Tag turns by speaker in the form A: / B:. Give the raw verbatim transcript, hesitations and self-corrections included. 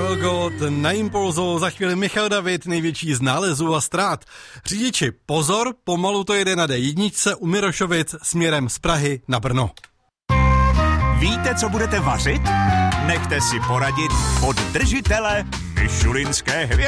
A: Golgot na Impulzu, za chvíli Michal David, největší z nálezů a ztrát. Řidiči, pozor, pomalu to jede na dé jedna u Mirošovic směrem z Prahy na Brno.
B: Víte, co budete vařit? Nechte si poradit od držitele michelinské hvězdy.